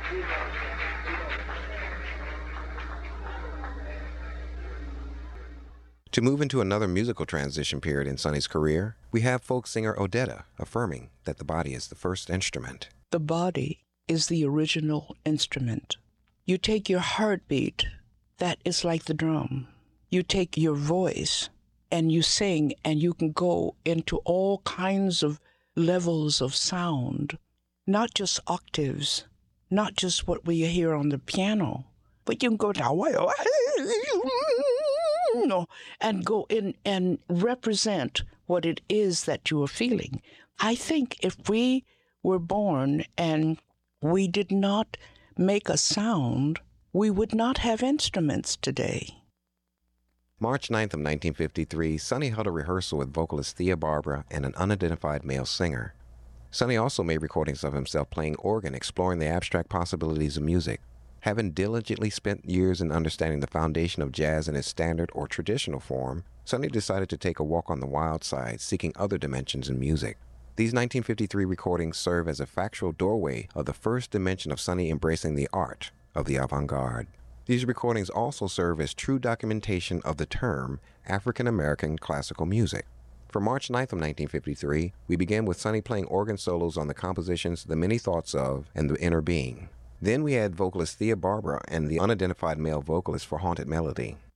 To move into another musical transition period in Sonny's career, we have folk singer Odetta affirming that the body is the first instrument. The body is the original instrument. You take your heartbeat, that is like the drum. You take your voice and you sing, and you can go into all kinds of levels of sound, not just octaves, not just what we hear on the piano, but you can go down and go in and represent what it is that you are feeling. I think if we were born and we did not make a sound, we would not have instruments today. March 9th of 1953, Sonny held a rehearsal with vocalist Thea Barbara and an unidentified male singer. Sonny also made recordings of himself playing organ, exploring the abstract possibilities of music. Having diligently spent years in understanding the foundation of jazz in its standard or traditional form, Sonny decided to take a walk on the wild side, seeking other dimensions in music. These 1953 recordings serve as a factual doorway of the first dimension of Sonny embracing the art of the avant-garde. These recordings also serve as true documentation of the term African American classical music. For March 9th of 1953, we began with Sonny playing organ solos on the compositions The Many Thoughts Of and The Inner Being. Then we had vocalist Thea Barbara and the unidentified male vocalist for Haunted Melody.